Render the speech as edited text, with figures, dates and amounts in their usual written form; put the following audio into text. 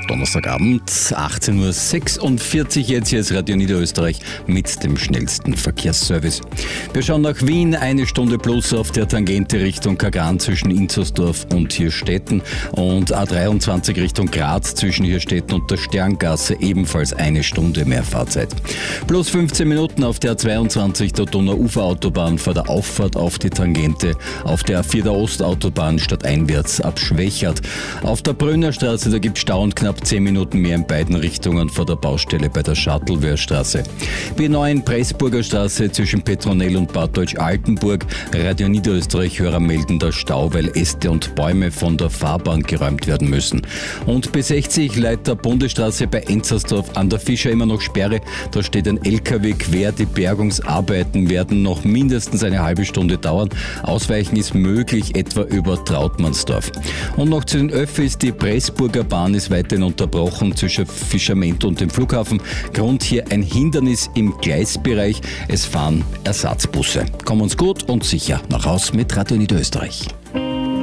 Donnerstagabend, 18.46 Uhr, jetzt hier ist Radio Niederösterreich mit dem schnellsten Verkehrsservice. Wir schauen nach Wien, 1 Stunde plus auf der Tangente Richtung Kagran zwischen Inzersdorf und Hirstetten und A23 Richtung Graz zwischen Hirstetten und der Sterngasse ebenfalls 1 Stunde mehr Fahrzeit. Plus 15 Minuten auf der A22 der Donau-Ufer-Autobahn vor der Auffahrt auf die Tangente, auf der A4 der Ostautobahn stadteinwärts ab Schwächert. Auf der Brünnerstraße, da gibt es Stau und knapp 10 Minuten mehr in beiden Richtungen vor der Baustelle bei der Schattelwehrstraße. B9 Pressburger Straße zwischen Petronell und Bad Deutsch-Altenburg. Radio Niederösterreich-Hörer melden der Stau, weil Äste und Bäume von der Fahrbahn geräumt werden müssen. Und B60 Leiter Bundesstraße bei Enzersdorf an der Fischer immer noch Sperre. Da steht ein LKW quer. Die Bergungsarbeiten werden noch mindestens eine halbe Stunde dauern. Ausweichen ist möglich, etwa über Trautmannsdorf. Und noch zu den Öffis. Die Pressburger Bahn ist weiterhin unterbrochen zwischen Fischament und dem Flughafen. Grund hier ein Hindernis im Gleisbereich. Es fahren Ersatzbusse. Kommen uns gut und sicher nach Haus mit Radio Niederösterreich.